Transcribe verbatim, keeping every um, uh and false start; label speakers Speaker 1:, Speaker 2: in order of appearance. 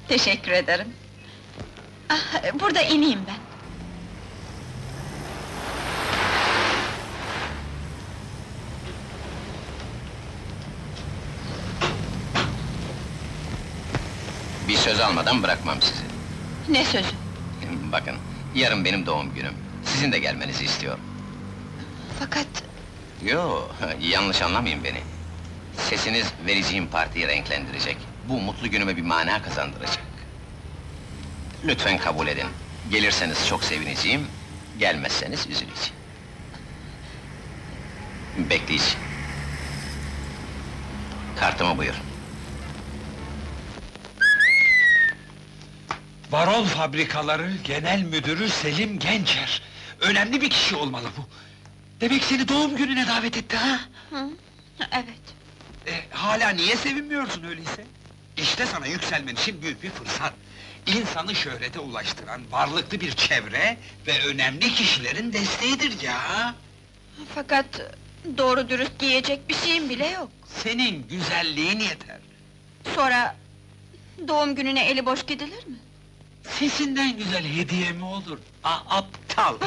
Speaker 1: Teşekkür ederim. Ah, burada ineyim ben.
Speaker 2: Bir söz almadan bırakmam sizi.
Speaker 1: Ne sözü?
Speaker 2: Bakın, yarın benim doğum günüm. Sizin de gelmenizi istiyorum.
Speaker 1: Fakat
Speaker 2: Yo, yanlış anlamayın beni. Sesiniz vereceğim partiyi renklendirecek. Bu mutlu günüme bir mana kazandıracak. Lütfen kabul edin. Gelirseniz çok sevineceğim, gelmezseniz üzüleceğim. Bekleyeceğim. Kartımı buyur.
Speaker 3: Baron Fabrikaları Genel Müdürü Selim Gençer. Önemli bir kişi olmalı bu. Demek seni doğum gününe davet etti ha?
Speaker 1: Hı, evet.
Speaker 3: E, hala niye sevinmiyorsun öyleyse? İşte sana yükselmen için büyük bir fırsat. İnsanı şöhrete ulaştıran varlıklı bir çevre ve önemli kişilerin desteğidir ya.
Speaker 1: Fakat doğru dürüst giyecek bir şeyim bile yok.
Speaker 3: Senin güzelliğin yeter.
Speaker 1: Sonra doğum gününe eli boş gidilir mi?
Speaker 3: Sesinden güzel hediye mi olur? Ah, aptal!